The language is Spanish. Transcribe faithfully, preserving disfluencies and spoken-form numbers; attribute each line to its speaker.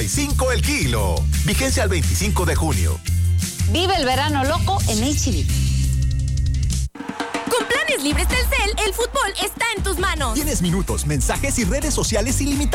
Speaker 1: cinco el kilo. Vigencia al veinticinco de junio.
Speaker 2: Vive el verano loco en H E B.
Speaker 3: Con planes libres Telcel, el fútbol está en tus manos.
Speaker 1: Tienes minutos, mensajes y redes sociales ilimitados.